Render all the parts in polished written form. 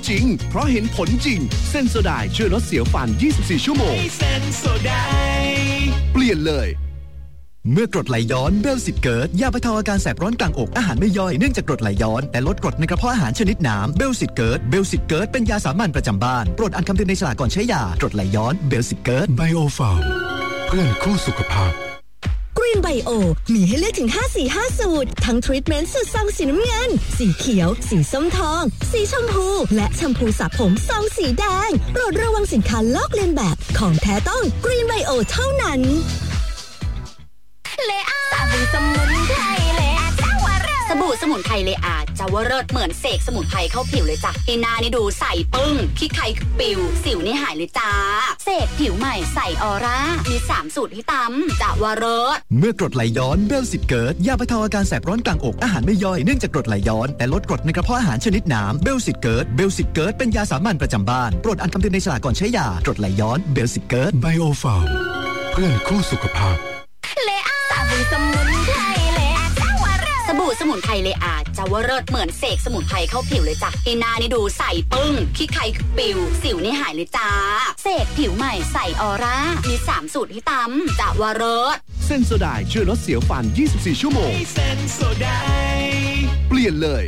จริงเพราะเห็นผลจริงเซนโซไดช่วยลดเสียวฟัน24ชั่วโมงเซนโซไดเปลี่ยนเลยเมื่อกรดไหลย้อนเบลสิตเกิร์ตยาบรรเทาอาการแสบร้อนกลางอกอาหารไม่ย่อยเนื่องจากกรดไหลย้อนแต่ลดกรดในกระเพาะอาหารชนิดน้ำเบลสิตเกิร์ตเป็นยาสามัญประจำบ้านโปรดอ่านคำเตือนในฉลากก่อนใช้ยากรดไหลย้อนเบลสิตเกิร์ตไบโอฟาร์มเพื่อนคู่สุขภาพกรีนไบโอมีให้เลือกถึง5สูตรทั้งทรีทเมนต์สูตรซองสีน้ำเงินสีเขียวสีส้มทองสีชมพูและแชมพูสระผมซองสีแดงโปรดระวังสินค้าลอกเลียนแบบของแท้ต้องกรีนไบโอเท่านั้นเลอาสบู่สมุนไพรเลอาจาวเริศสบู่สมุนไพรเลอาจาวเริศเหมือนเสกสมุนไพรเข้าผิวเลยจ้ะหน้านี่ดูใสปึ้งขี้ใครปิวสิวนี่หายเลยจ้าเสกผิวใหม่ใสออร่ามี3สูตรที่ตำจาวเริศเมื่อกรดไหลย้อนเบลสิตเกิร์ตยาบรรเทาอาการแสบร้อนกลางอกอาหารไม่ย่อยเนื่องจากกรดไหลย้อนแต่ลดกรดในกระเพาะอาหารชนิดน้ำเบลสิตเกิร์ตเป็นยาสามัญประจำบ้านโปรดอ่านคำเตือนในฉลากก่อนใช้ยากรดไหลย้อนเบลสิตเกิร์ตไบโอฟาร์มเพื่อนคู่สุขภาพเลอาสบู่สมุนไพรเลอาจาวเริศสบู่สมุนไพรเลอาจาวเริศเหมือนเสกสมุนไพรเข้าผิวเลยจ้ะหน้านี่ดูใสปึ้งขี้ใครปิวสิวนี่หายเลยจ้าเสกผิวใหม่ใสออร่ามี3สูตรที่ตำจาวเริศเซนโซไดช่วยลดเสียวฟัน24ชั่วโมงเซนโซไดเปลี่ยนเลย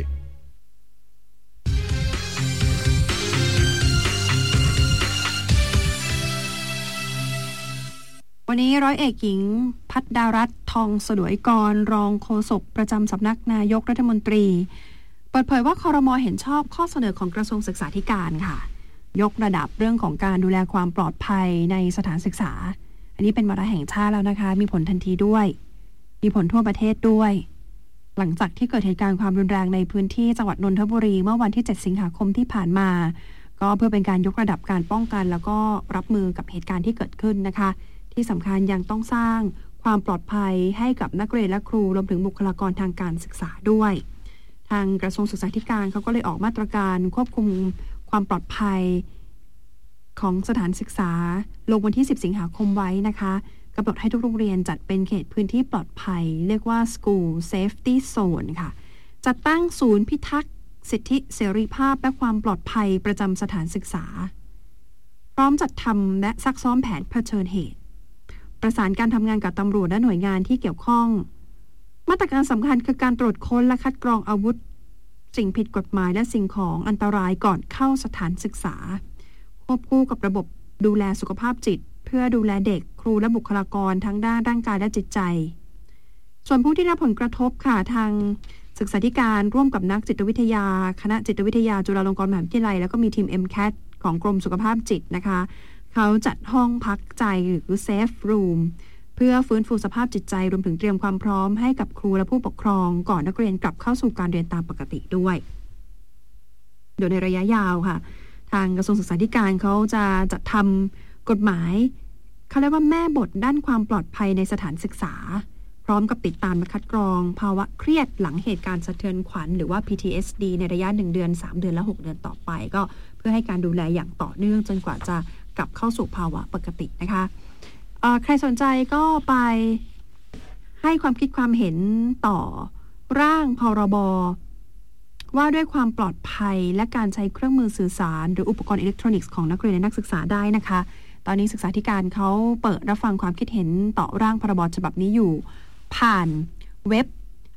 วันนี้ร้อยเอกหญิงภัทรดารัตน์ทองสลวยกรรองโฆษกประจำสำนักนายกรัฐมนตรีเปิดเผยว่าครม.เห็นชอบข้อเสนอของกระทรวงศึกษาธิการค่ะยกระดับเรื่องของการดูแลความปลอดภัยในสถานศึกษาอันนี้เป็นวาระแห่งชาติแล้วนะคะมีผลทันทีด้วยมีผลทั่วประเทศด้วยหลังจากที่เกิดเหตุการณ์ความรุนแรงในพื้นที่จังหวัดนนทบุรีเมื่อวันที่7สิงหาคมที่ผ่านมาก็เพื่อเป็นการยกระดับการป้องกันแล้วก็รับมือกับเหตุการณ์ที่เกิดขึ้นนะคะที่สำคัญยังต้องสร้างความปลอดภัยให้กับนักเรียนและครูรวมถึงบุคลากรทางการศึกษาด้วยทางกระทรวงศึกษาธิการเขาก็เลยออกมาตรการควบคุมความปลอดภัยของสถานศึกษาลงวันที่10สิงหาคมไว้นะคะกำหนดให้ทุกโรงเรียนจัดเป็นเขตพื้นที่ปลอดภัยเรียกว่า School Safety Zone ค่ะจัดตั้งศูนย์พิทักษ์สิทธิเสรีภาพและความปลอดภัยประจำสถานศึกษาพร้อมจัดทำและซักซ้อมแผนเผชิญเหตุประสานการทำงานกับตำรวจและหน่วยงานที่เกี่ยวข้องมาตรการสำคัญคือการตรวจค้นและคัดกรองอาวุธสิ่งผิดกฎหมายและสิ่งของอันตรายก่อนเข้าสถานศึกษาควบคู่กับระบบดูแลสุขภาพจิตเพื่อดูแลเด็กครูและบุคลากรทั้งด้านร่างกายและจิตใจส่วนผู้ที่รับผลกระทบค่ะทางศึกษาธิการร่วมกับนักจิตวิทยาคณะจิตวิทยาจุฬาลงกรณ์มหาวิทยาลัยแล้วก็มีทีม MCAT ของกรมสุขภาพจิตนะคะเขาจัดห้องพักใจหรือ Safe Room เพื่อฟื้นฟูสภาพจิตใจรวมถึงเตรียมความพร้อมให้กับครูและผู้ปกครองก่อนนักเรียนกลับเข้าสู่การเรียนตามปกติด้วยโดยในระยะยาวค่ะทางกระทรวงศึกษาธิการเขาจะจัดทำกฎหมายเขาเรียกว่าแม่บทด้านความปลอดภัยในสถานศึกษาพร้อมกับติดตามและคัดกรองภาวะเครียดหลังเหตุการณ์สะเทือนขวัญหรือว่า PTSD ในระยะ1เดือน3เดือนและ6เดือนต่อไปก็เพื่อให้การดูแลอย่างต่อเนื่องจนกว่าจะกลับเข้าสู่ภาวะปกตินะคะใครสนใจก็ไปให้ความคิดความเห็นต่อร่างพรบว่าด้วยความปลอดภัยและการใช้เครื่องมือสื่อสารหรืออุปกรณ์อิเล็กทรอนิกส์ของนักเรียนและนักศึกษาได้นะคะตอนนี้ศึกษาธิการเขาเปิดรับฟังความคิดเห็นต่อร่างพรบฉบับนี้อยู่ผ่านเว็บ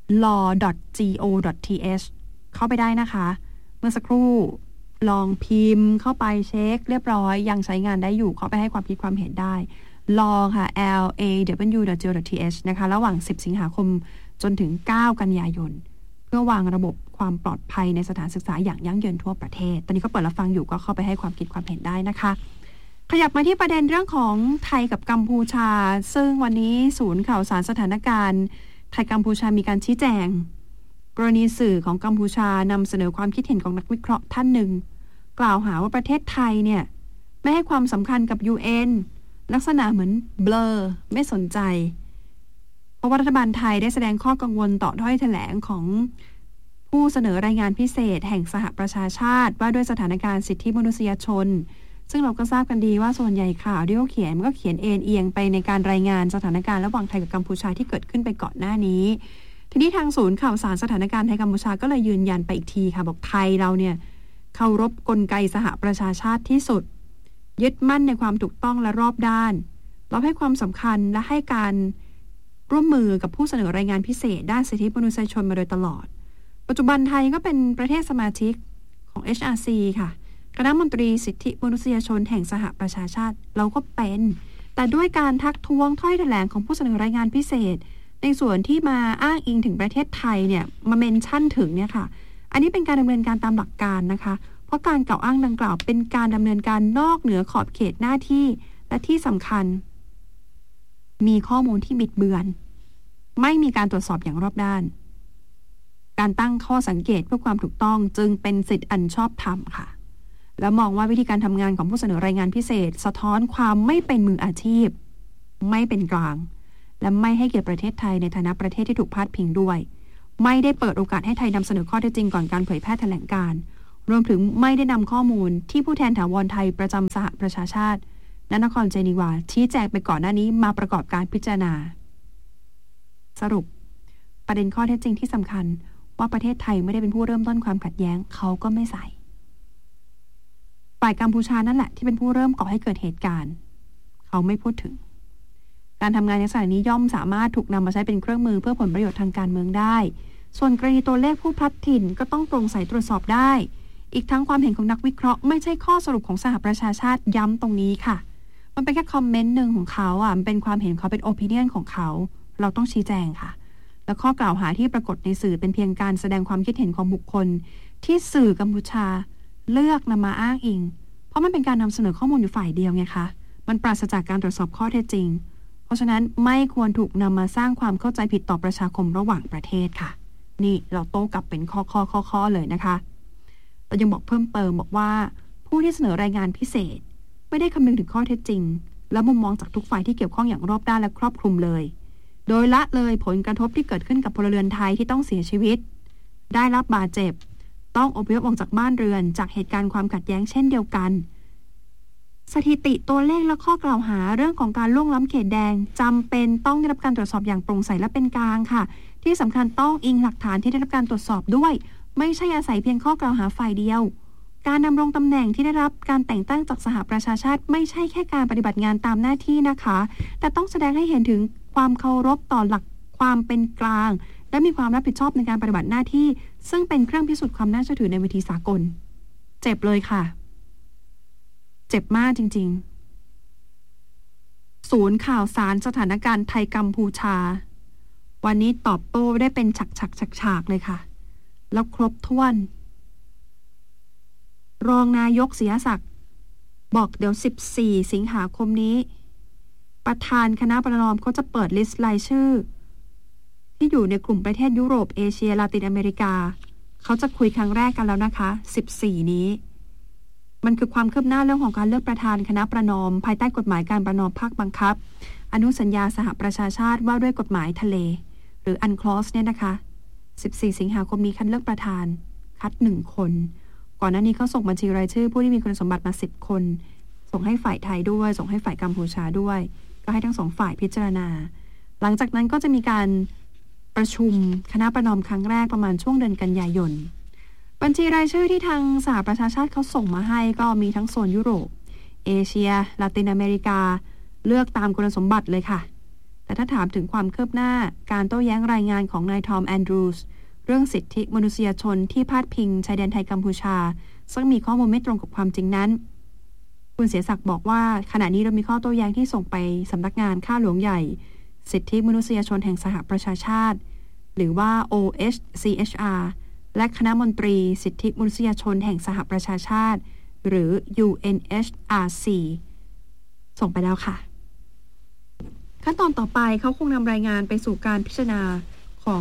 law.go.th เข้าไปได้นะคะเมื่อสักครู่ลองพิมพ์เข้าไปเช็คเรียบร้อยยังใช้งานได้อยู่เข้าไปให้ความคิดความเห็นได้ลองค่ะ law.go.th นะคะระหว่าง10สิงหาคมจนถึง9กันยายนเพื่อวางระบบความปลอดภัยในสถานศึกษาอย่างยั่งยืนทั่วประเทศตอนนี้ก็เปิดรับฟังอยู่ก็เข้าไปให้ความคิดความเห็นได้นะคะขยับมาที่ประเด็นเรื่องของไทยกับกัมพูชาซึ่งวันนี้ศูนย์ข่าวสารสถานการณ์ไทยกัมพูชามีการชี้แจงกรณีสื่อของกัมพูชานำเสนอความคิดเห็นของนักวิเคราะห์ท่านหนึ่งกล่าวหาว่าประเทศไทยเนี่ยไม่ให้ความสำคัญกับ UN ลักษณะเหมือนเบลอไม่สนใจเพราะว่ารัฐบาลไทยได้แสดงข้อกังวลต่อถ้อยแถลงของผู้เสนอรายงานพิเศษแห่งสหประชาชาติว่าด้วยสถานการณ์สิทธิมนุษยชนซึ่งเราก็ทราบกันดีว่าส่วนใหญ่ข่าวที่เขาเขียนมันก็เขียนเอียงไปในการรายงานสถานการณ์ระหว่างไทยกับกัมพูชาที่เกิดขึ้นไปก่อนหน้านี้ทีนี้ทางศูนย์ข่าวสารสถานการณ์ไทยกัมพูชาก็เลยยืนยันไปอีกทีค่ะบอกไทยเราเนี่ยเคารพกลไกสหประชาชาติที่สุดยึดมั่นในความถูกต้องและรอบด้านเราให้ความสำคัญและให้การร่วมมือกับผู้เสนอรายงานพิเศษด้านสิทธิมนุษยชนมาโดยตลอดปัจจุบันไทยก็เป็นประเทศสมาชิกของ HRC ค่ะคณะมนตรีสิทธิมนุษยชนแห่งสหประชาชาติเราก็เป็นแต่ด้วยการทักท้วงถ้อยแถลงของผู้เสนอรายงานพิเศษในส่วนที่มาอ้างอิงถึงประเทศไทยเนี่ยมาเมนชั่นถึงเนี่ยค่ะอันนี้เป็นการดำเนินการตามหลักการนะคะเพราะการกล่าวอ้างดังกล่าวเป็นการดำเนินการนอกเหนือขอบเขตหน้าที่และที่สำคัญมีข้อมูลที่บิดเบือนไม่มีการตรวจสอบอย่างรอบด้านการตั้งข้อสังเกตเพื่อความถูกต้องจึงเป็นสิทธิอันชอบธรรมค่ะแล้วมองว่าวิธีการทำงานของผู้เสนอรายงานพิเศษสะท้อนความไม่เป็นมืออาชีพไม่เป็นกลางและไม่ให้เกียรติประเทศไทยในฐานะประเทศที่ถูกพาดพิงด้วยไม่ได้เปิดโอกาสให้ไทยนำเสนอข้อเท็จจริงก่อนการเผยแพร่แถลงการณ์รวมถึงไม่ได้นำข้อมูลที่ผู้แทนถาวรไทยประจำสหประชาชาติณนครเจนีวาชี้แจงไปก่อนหน้านี้มาประกอบการพิจารณาสรุปประเด็นข้อเท็จจริงที่สำคัญว่าประเทศไทยไม่ได้เป็นผู้เริ่มต้นความขัดแย้งเขาก็ไม่ใส่ฝ่ายกัมพูชานั่นแหละที่เป็นผู้เริ่มก่อให้เกิดเหตุการณ์เขาไม่พูดถึงการทำงานในสายนี้ย่อมสามารถถูกนำมาใช้เป็นเครื่องมือเพื่อผลประโยชน์ทางการเมืองได้ส่วนกรณีตัวเลขผู้พลัดถิ่นก็ต้องโปร่งใสตรวจสอบได้อีกทั้งความเห็นของนักวิเคราะห์ไม่ใช่ข้อสรุปของสหประชาชาติย้ำตรงนี้ค่ะมันเป็นแค่คอมเมนต์หนึ่งของเขามันเป็นความเห็นเขาเป็นโอปิเนียนของเขาเราต้องชี้แจงค่ะและข้อกล่าวหาที่ปรากฏในสื่อเป็นเพียงการแสดงความคิดเห็นของบุคคลที่สื่อกัมพูชาเลือกนำมาอ้างอิงเพราะมันเป็นการนำเสนอข้อมูลอยู่ฝ่ายเดียวไงคะมันปราศจากการตรวจสอบข้อเท็จจริงเพราะฉะนั้นไม่ควรถูกนำมาสร้างความเข้าใจผิดต่อประชาคมระหว่างประเทศค่ะนี่เราโต้กลับเป็นข้อเลยนะคะแต่ยังบอกเพิ่มเติมบอกว่าผู้ที่เสนอรายงานพิเศษไม่ได้คำนึงถึงข้อเท็จจริงและมุมมองจากทุกฝ่ายที่เกี่ยวข้องอย่างรอบด้านและครอบคลุมเลยโดยละเลยผลกระทบที่เกิดขึ้นกับพลเรือนไทยที่ต้องเสียชีวิตได้รับบาดเจ็บต้องอพยพออกจากบ้านเรือนจากเหตุการณ์ความขัดแย้งเช่นเดียวกันสถิติตัวเลขและข้อกล่าวหาเรื่องของการล่วงล้ำเขตแดงจำเป็นต้องได้รับการตรวจสอบอย่างโปร่งใสและเป็นกลางค่ะที่สำคัญต้องอิงหลักฐานที่ได้รับการตรวจสอบด้วยไม่ใช่อาศัยเพียงข้อกล่าวหาฝ่ายเดียวการดำรงตำแหน่งที่ได้รับการแต่งตั้งจากสหประชาชาติไม่ใช่แค่การปฏิบัติงานตามหน้าที่นะคะแต่ต้องแสดงให้เห็นถึงความเคารพต่อหลักความเป็นกลางและมีความรับผิดชอบในการปฏิบัติหน้าที่ซึ่งเป็นเครื่องพิสูจน์ความน่าเชื่อถือในเวทีสากลเจ็บเลยค่ะเจ็บมากจริงๆศูนย์ข่าวสารสถานการณ์ไทยกัมพูชาวันนี้ตอบโต้ได้เป็นฉากเลยค่ะแล้วครบถ้วนรองนายกศรีศักดิ์บอกเดี๋ยว14สิงหาคมนี้ประธานคณะประนอมเขาจะเปิดลิสต์รายชื่อที่อยู่ในกลุ่มประเทศยุโรปเอเชียลาตินอเมริกาเขาจะคุยครั้งแรกกันแล้วนะคะ14นี้มันคือความคืบหน้าเรื่องของการเลือกประธานคณะประนอมภายใต้กฎหมายการประนอมภาคบังคับอนุสัญญาสหประชาชาติว่าด้วยกฎหมายทะเลหรืออันคลอสเนี่ยนะคะ14สิงหาคมนี้คัดเลือกประธานคัด1คนก่อนหน้านี้เขาส่งบัญชีรายชื่อผู้ที่มีคุณสมบัติมา10คนส่งให้ฝ่ายไทยด้วยส่งให้ฝ่ายกัมพูชาด้วยก็ให้ทั้ง2ฝ่ายพิจารณาหลังจากนั้นก็จะมีการประชุมคณะประนอมครั้งแรกประมาณช่วงเดือนกันยายนบัญชีรายชื่อที่ทางสหประชาชาติเขาส่งมาให้ก็มีทั้งโซนยุโรปเอเชียลาตินอเมริกาเลือกตามคุณสมบัติเลยค่ะแต่ถ้าถามถึงความคืบหน้าการโต้แย้งรายงานของนายทอมแอนดรูสเรื่องสิทธิมนุษยชนที่พาดพิงชายแดนไทยกัมพูชาซึ่งมีข้อมูลไม่ตรงกับความจริงนั้นคุณเสียศักดิ์บอกว่าขณะนี้เรามีข้อโต้แย้งที่ส่งไปสำนักงานข้าหลวงใหญ่สิทธิมนุษยชนแห่งสหประชาชาติหรือว่า OHCHR และคณะมนตรีสิทธิมนุษยชนแห่งสหประชาชาติหรือ UNHRC ส่งไปแล้วค่ะขั้นตอนต่อไปเขาคงนำรายงานไปสู่การพิจารณาของ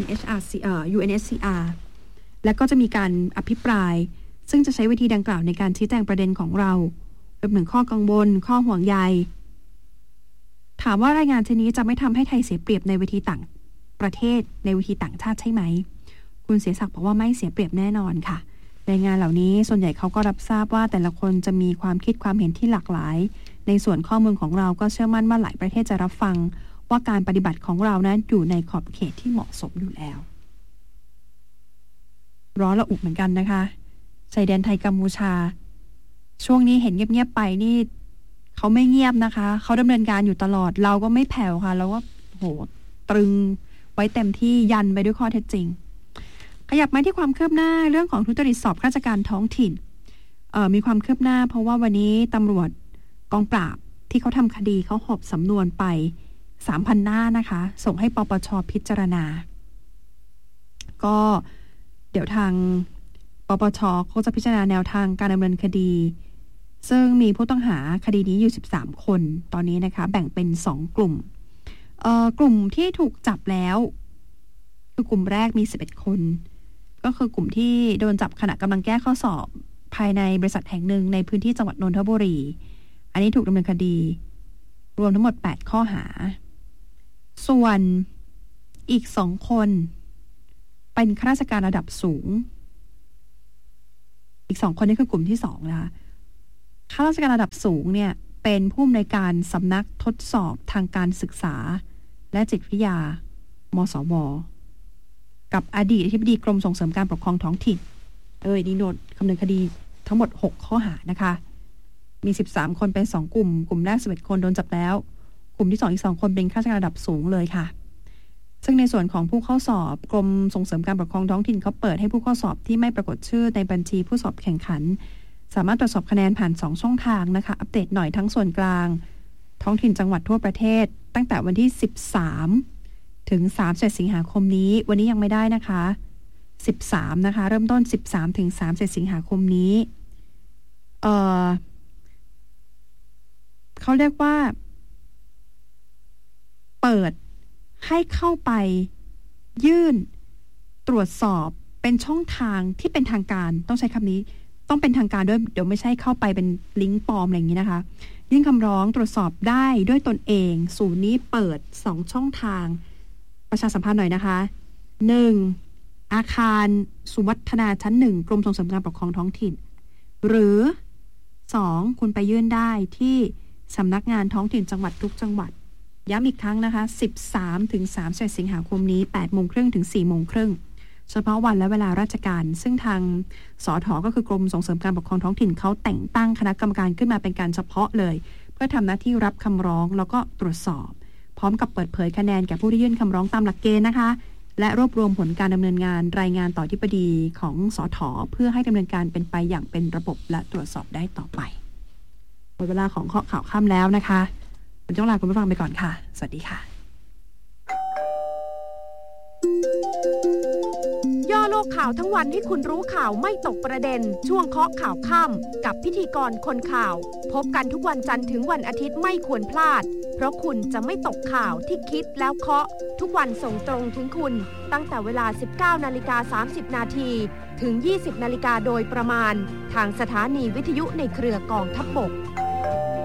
UNHCR และก็จะมีการอภิปรายซึ่งจะใช้วิธีดังกล่าวในการชี้แจงประเด็นของเรารวมถึงข้อกังวลข้อห่วงใยถามว่ารายงานเช่นนี้จะไม่ทำให้ไทยเสียเปรียบในเวทีต่างประเทศในเวทีต่างชาติใช่ไหมคุณเสียศักดิ์บอกว่าไม่เสียเปรียบแน่นอนค่ะรายงานเหล่านี้ส่วนใหญ่เขาก็รับทราบว่าแต่ละคนจะมีความคิดความเห็นที่หลากหลายในส่วนข้อมูลของเราก็เชื่อมั่นว่าหลายประเทศจะรับฟังว่าการปฏิบัติของเรานั้นอยู่ในขอบเขตที่เหมาะสมอยู่แล้วร้อนระอุเหมือนกันนะคะชายแดนไทยกัมพูชาช่วงนี้เห็นเงียบๆไปนี่เขาไม่เงียบนะคะเขาดำเนินการอยู่ตลอดเราก็ไม่แผ่วค่ะเราก็โหตรึงไว้เต็มที่ยันไปด้วยข้อเท็จจริงขยับมาที่ความคืบหน้าเรื่องของทุจริตสอบข้าราชการท้องถิ่นมีความคืบหน้าเพราะว่าวันนี้ตำรวจกองปราบที่เขาทำคดีเขาหอบสำนวนไป 3,000 หน้านะคะส่งให้ปปช.พิจารณาก็เดี๋ยวทางปปช.เขาจะพิจารณาแนวทางการดำเนินคดีซึ่งมีผู้ต้องหาคดีนี้อยู่13คนตอนนี้นะคะแบ่งเป็น2กลุ่มกลุ่มที่ถูกจับแล้วคือกลุ่มแรกมี11คนก็คือกลุ่มที่โดนจับขณะกำลังแก้ข้อสอบภายในบริษัทแห่งหนึ่งในพื้นที่จังหวัดนนทบุรีอันนี้ถูกดำเนินคดีรวมทั้งหมด8ข้อหาส่วนอีก2คนเป็นข้าราชการระดับสูงอีก2คนนี้คือกลุ่มที่2นะคะข้าราชการระดับสูงเนี่ยเป็นผู้อำนวยการสำนักทดสอบทางการศึกษาและจิตวิทยามสว.กับอดีตอธิบดีกรมส่งเสริมการปกครองท้องถิ่นนี่โดนดำเนินคดีทั้งหมด6ข้อหานะคะมี13คนเป็น2กลุ่มแรก11คนโดนจับแล้วกลุ่มที่2อีก2คนเป็นข้าราชการระดับสูงเลยค่ะซึ่งในส่วนของผู้เข้าสอบกรมส่งเสริมการปกครองท้องถิ่นเขาเปิดให้ผู้เข้าสอบที่ไม่ปรากฏชื่อในบัญชีผู้สอบแข่งขันสามารถตรวจสอบคะแนนผ่าน2ช่องทางนะคะอัปเดตหน่อยทั้งส่วนกลางท้องถิ่นจังหวัดทั่วประเทศตั้งแต่วันที่13ถึง30สิงหาคมนี้วันนี้ยังไม่ได้นะคะ13นะคะเริ่มต้น13ถึง30สิงหาคมนี้เขาเรียกว่าเปิดให้เข้าไปยื่นตรวจสอบเป็นช่องทางที่เป็นทางการต้องใช้คำนี้ต้องเป็นทางการด้วยเดี๋ยวไม่ใช่เข้าไปเป็นลิงก์ปลอมอะไรอย่างนี้นะคะยื่นคำร้องตรวจสอบได้ด้วยตนเองศูนย์นี้เปิด2ช่องทางประชาสัมพันธ์หน่อยนะคะ 1. อาคารสุวัฒนาชั้น1กรมส่งเสริมการปกครองท้องถิ่นหรือ 2. คุณไปยื่นได้ที่สำนักงานท้องถิ่นจังหวัดทุกจังหวัดย้ำอีกครั้งนะคะ13ถึง30สิงหาคมนี้ 8:30 น. ถึง 4:30 น. เฉพาะวันและเวลาราชการซึ่งทางสท.ก็คือกรมส่งเสริมการปกครองท้องถิ่นเขาแต่งตั้งคณะกรรมการขึ้นมาเป็นการเฉพาะเลยเพื่อทำหน้าที่รับคำร้องแล้วก็ตรวจสอบพร้อมกับเปิดเผยคะแนนแก่ผู้ที่ยื่นคำร้องตามหลักเกณฑ์นะคะและรวบรวมผลการดำเนินงานรายงานต่ออธิบดีของสท.เพื่อให้ดำเนินการเป็นไปอย่างเป็นระบบและตรวจสอบได้ต่อไปหมดเวลาของข้อข่าวค่ำแล้วนะคะผมต้องลาคุณผู้ฟังไปก่อนค่ะสวัสดีค่ะย่อโลกข่าวทั้งวันให้คุณรู้ข่าวไม่ตกประเด็นช่วงเคาะข่าวค่ำกับพิธีกรคนข่าวพบกันทุกวันจันทร์ถึงวันอาทิตย์ไม่ควรพลาดเพราะคุณจะไม่ตกข่าวที่คิดแล้วเคาะทุกวันส่งตรงถึงคุณตั้งแต่เวลา 19:30 นาทีถึง 20:00 น.โดยประมาณทางสถานีวิทยุในเครือกองทัพบก